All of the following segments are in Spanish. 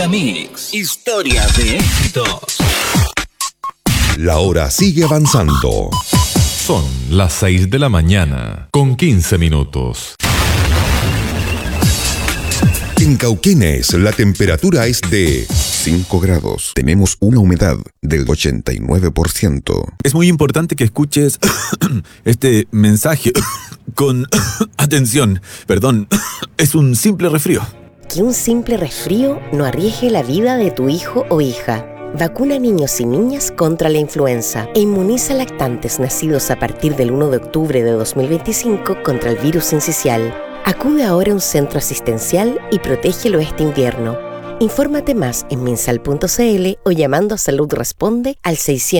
Megamix, historia de éxitos. La hora sigue avanzando. Son las 6 de la mañana, con 15 minutos. En Cauquenes, la temperatura es de 5 grados. Tenemos una humedad del 89%. Es muy importante que escuches este mensaje con atención. Perdón, es un simple resfrío. Que un simple resfrío no arriesgue la vida de tu hijo o hija. Vacuna a niños y niñas contra la influenza e inmuniza a lactantes nacidos a partir del 1 de octubre de 2025 contra el virus sincicial. Acude ahora a un centro asistencial y protégelo este invierno. Infórmate más en minsal.cl o llamando a Salud Responde al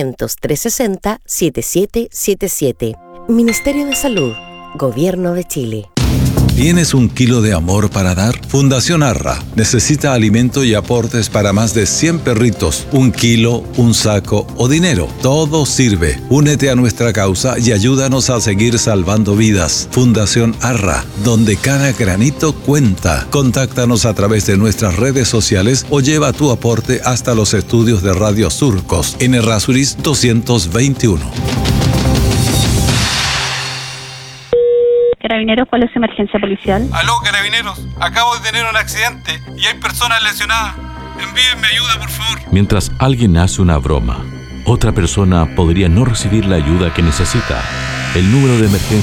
600-360-7777. Ministerio de Salud, Gobierno de Chile. ¿Tienes un kilo de amor para dar? Fundación Arra necesita alimento y aportes para más de 100 perritos. 1 kilo, un saco o dinero. Todo sirve. Únete a nuestra causa y ayúdanos a seguir salvando vidas. Fundación Arra, donde cada granito cuenta. Contáctanos a través de nuestras redes sociales o lleva tu aporte hasta los estudios de Radio Surcos en Errázuriz 221. Carabineros, ¿cuál es su emergencia policial? Aló, Carabineros, acabo de tener un accidente y hay personas lesionadas. Envíenme ayuda, por favor. Mientras alguien hace una broma, otra persona podría no recibir la ayuda que necesita. El número de emergencia